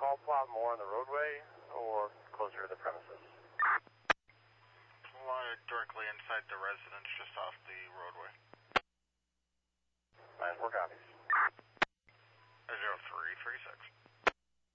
small plot more on the roadway or closer to the premises? Directly inside the residence, just off the roadway. 9-4 copies.